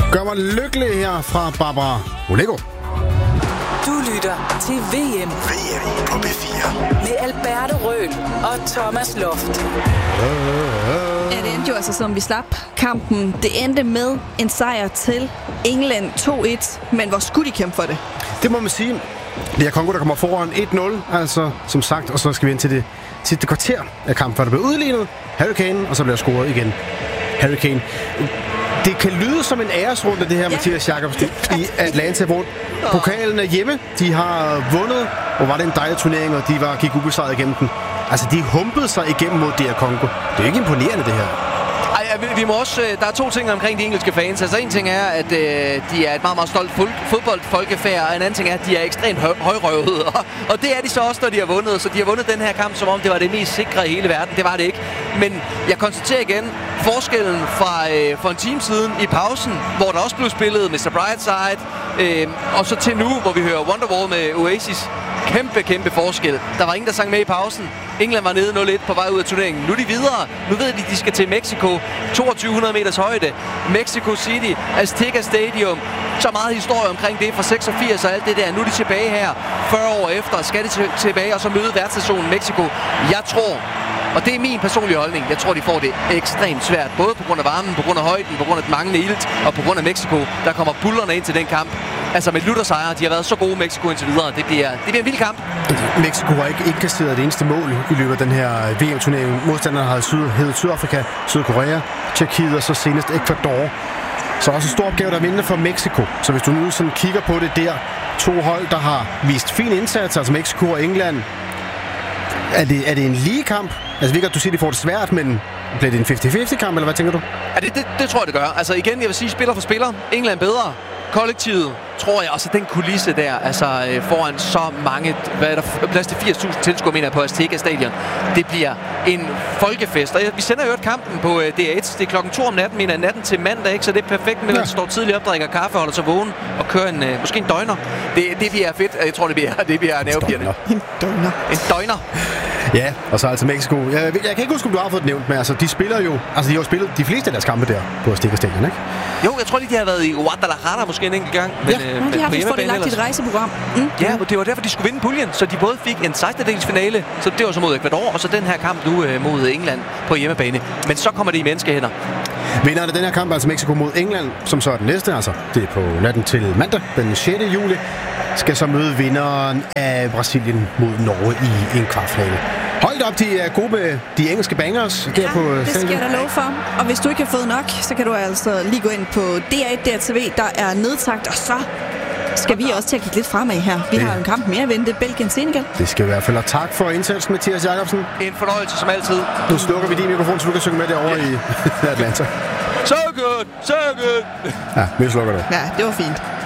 Gør mig lykkelig her fra Barbara Olego. Du lytter til VM. VM på B4. Med Alberte Røhl og Thomas Loft. Ja, det endte jo altså, som vi slap kampen. Det endte med en sejr til England 2-1. Men hvor skulle de kæmpe for det? Det må man sige. Det er Congo, der kommer foran 1-0, altså som sagt. Og så skal vi ind til det sidste kvarter af kampen, før der bliver udlignet. Harry Kane, og så bliver scoret igen. Harry Kane. Det kan lyde som en æresrunde, det her, ja. Mathias Jakobsen, i Atlanta, hvor pokalen er hjemme. De har vundet, og var det en dejlig turnering, og de gik ubesejret igennem den. Altså, de humpede sig igennem mod DR Congo. Det er ikke imponerende, det her. Vi må også, der er to ting omkring de engelske fans. Altså en ting er, at de er et meget, meget stolt fodboldfolkefærd, og en anden ting er, at de er ekstremt højrøvede. Og det er de så også, når de har vundet. Så de har vundet den her kamp, som om det var det mest sikre i hele verden. Det var det ikke. Men jeg konstaterer igen forskellen fra for en time siden i pausen, hvor der også blev spillet Mr. Brightside, og så til nu, hvor vi hører Wonderwall med Oasis. Kæmpe forskel. Der var ingen, der sang med i pausen. England var nede 0-1 på vej ud af turneringen. Nu er de videre. Nu ved de skal til Mexico. 2200 meters højde. Mexico City. Azteca Stadium. Så meget historie omkring det fra 86 og alt det der. Nu er de tilbage her. 40 år efter skal de tilbage og så møde værtsnationen Mexico. Jeg tror, og det er min personlige holdning, jeg tror, de får det ekstremt svært. Både på grund af varmen, på grund af højden, på grund af den manglende ilt, og på grund af Mexico. Der kommer bullerne ind til den kamp. Altså med luthersejre, de har været så gode Mexico indtil videre. Det bliver en vild kamp. Mexico har ikke indkasseret det eneste mål i løbet af den her VM-turnering. Modstanderne har heddet Sydafrika, Sydkorea, Tjekkiet og så senest Ecuador. Så også en stor opgave, der venter for Mexico. Så hvis du nu sådan kigger på det der, to hold, der har vist fin indsats, altså Mexico og England. Er det en lige kamp? Altså vi kan du siger, at de får det svært, men bliver det en 50-50 kamp, eller hvad tænker du? Ja, det tror jeg, det gør. Altså igen, jeg vil sige, spiller for spiller. England bedre. Kollektivet, tror jeg, også den kulisse der, altså foran så mange, hvad er der, plads til 80.000 tilskuere, mener jeg, på Azteca Stadion. Det bliver en folkefest. Og vi sender jo et kampen på DR1. Det er klokken 2 om natten, mener jeg, natten til mandag, ikke? Så det er perfekt, men man står tidligt op, drikker kaffe, holder sig vågen og kører måske en døgner. Det bliver fedt. Jeg tror, det bliver nervepirrende. En døgner. En døgner. Ja, og så altså Mexico. Jeg kan ikke huske, om du har fået det nævnt, men altså, de spiller jo... Altså, de har jo spillet de fleste af deres kampe der på Azteca Stadion, ikke? Jo, jeg tror lige, de har været i Guadalajara måske en enkelt gang. Men, ja, de har haft fordelagt et rejseprogram. Ja, og det var derfor, de skulle vinde puljen. Så de både fik en 16-dels finale, så det var så mod Ecuador, og så den her kamp nu mod England på hjemmebane. Men så kommer det i menneskehænder. Vinderen af den her kamp, altså Mexico mod England, som så er den næste, altså det er på natten til mandag, den 6. juli, skal så møde vinderen af Brasilien mod Norge i en kvartfinale. Hold op, de er gode med de engelske bangers. Ja, på det skal jeg da love for. Og hvis du ikke har fået nok, så kan du altså lige gå ind på DR1 DRTV, der er nedtagt, og så skal vi også til at kigge lidt fremad her. Vi har en kamp mere at vente, Belgien-Senegal. Det skal vi i hvert fald, og tak for indsatsen, Mathias Jakobsen. En fornøjelse som altid. Nu slukker vi din mikrofon, så du kan synge med derovre i Atlanta. So good, so good. Ja, vi slukker det. Ja, det var fint.